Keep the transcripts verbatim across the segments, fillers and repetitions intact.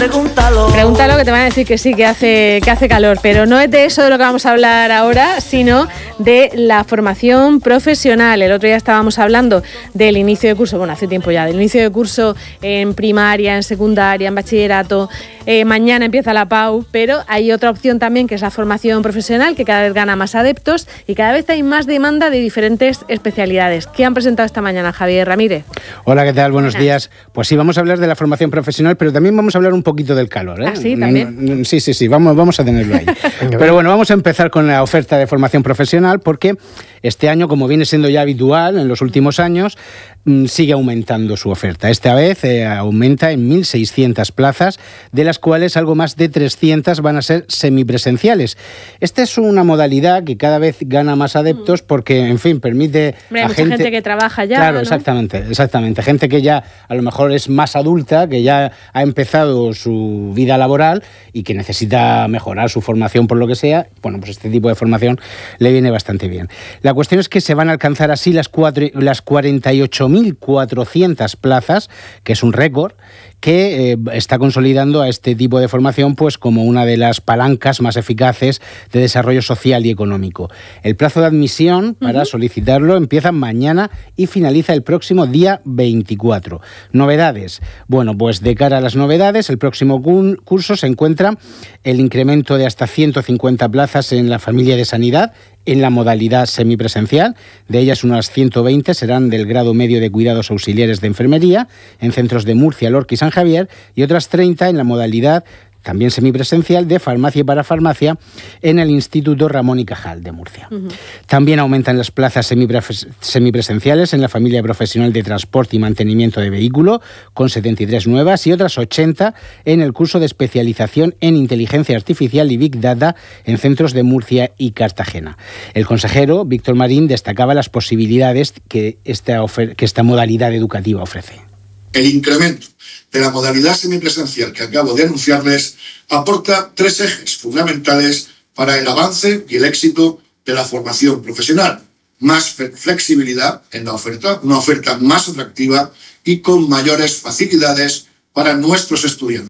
Pregúntalo. Pregúntalo, que te van a decir que sí, que hace, que hace calor, pero no es de eso de lo que vamos a hablar ahora, sino de la formación profesional. El otro día estábamos hablando del inicio de curso, bueno, hace tiempo ya, del inicio de curso en primaria, en secundaria, en bachillerato. Eh, mañana empieza la P A U, pero hay otra opción también, que es la formación profesional, que cada vez gana más adeptos y cada vez hay más demanda de diferentes especialidades. ¿Qué han presentado esta mañana, Javier Ramírez? Hola, ¿qué tal? Buenos días. Pues sí, vamos a hablar de la formación profesional, pero también vamos a hablar un poquito del calor, ¿eh? Ah, sí, también. Sí, sí, sí, vamos, vamos a tenerlo ahí. Pero bueno, vamos a empezar con la oferta de formación profesional, porque este año, como viene siendo ya habitual en los últimos años, sigue aumentando su oferta. Esta vez eh, aumenta en mil seiscientas plazas, de las cuales algo más de trescientas van a ser semipresenciales. Esta es una modalidad que cada vez gana más adeptos porque, en fin, permite Hombre, a hay mucha gente... gente que trabaja ya, Claro, ¿no? exactamente, exactamente. Gente que ya a lo mejor es más adulta, que ya ha empezado su vida laboral y que necesita mejorar su formación por lo que sea. Bueno, pues este tipo de formación le viene bastante bien. La cuestión es que se van a alcanzar así las, cuatro, las cuarenta y ocho mil cuatrocientas plazas, que es un récord, que eh, está consolidando a este tipo de formación pues como una de las palancas más eficaces de desarrollo social y económico. El plazo de admisión para uh-huh. solicitarlo empieza mañana y finaliza el próximo día veinticuatro. Novedades. Bueno, pues de cara a las novedades, el próximo curso se encuentra el incremento de hasta ciento cincuenta plazas en la familia de sanidad, en la modalidad semipresencial. De ellas unas ciento veinte serán del grado medio de cuidados auxiliares de enfermería en centros de Murcia, Lorca y San Javier, y otras treinta en la modalidad también semipresencial de farmacia y parafarmacia en el Instituto Ramón y Cajal de Murcia. Uh-huh. También aumentan las plazas semipresenciales en la familia profesional de transporte y mantenimiento de vehículo, con setenta y tres nuevas, y otras ochenta en el curso de especialización en inteligencia artificial y Big Data en centros de Murcia y Cartagena. El consejero, Víctor Marín, destacaba las posibilidades que esta, ofer- que esta modalidad educativa ofrece. El incremento de la modalidad semipresencial que acabo de anunciarles aporta tres ejes fundamentales para el avance y el éxito de la formación profesional. Más flexibilidad en la oferta, una oferta más atractiva y con mayores facilidades para nuestros estudiantes.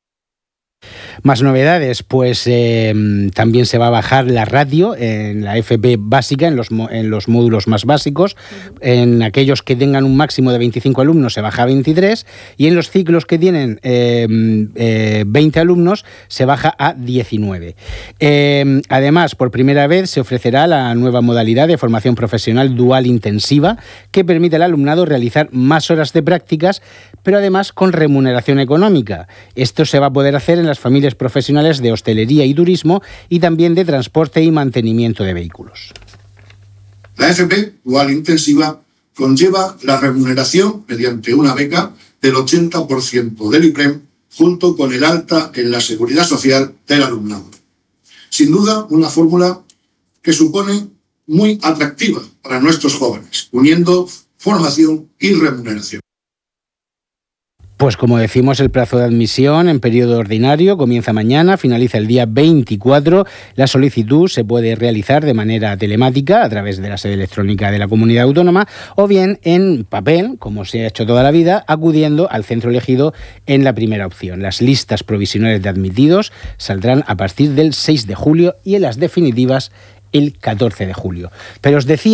Más novedades, pues eh, también se va a bajar la radio en la F P básica, en los, en los módulos más básicos. En aquellos que tengan un máximo de veinticinco alumnos se baja a veintitrés, y en los ciclos que tienen eh, eh, veinte alumnos se baja a diecinueve. Eh, además, por primera vez se ofrecerá la nueva modalidad de formación profesional dual intensiva, que permite al alumnado realizar más horas de prácticas, pero además con remuneración económica. Esto se va a poder hacer en las familias profesionales de hostelería y turismo, y también de transporte y mantenimiento de vehículos. La F P dual intensiva conlleva la remuneración mediante una beca del ochenta por ciento del IPREM, junto con el alta en la seguridad social del alumnado. Sin duda, una fórmula que supone muy atractiva para nuestros jóvenes, uniendo formación y remuneración. Pues como decimos, el plazo de admisión en periodo ordinario comienza mañana, finaliza el día veinticuatro. La solicitud se puede realizar de manera telemática a través de la sede electrónica de la comunidad autónoma, o bien en papel, como se ha hecho toda la vida, acudiendo al centro elegido en la primera opción. Las listas provisionales de admitidos saldrán a partir del seis de julio y en las definitivas el catorce de julio. Pero os decía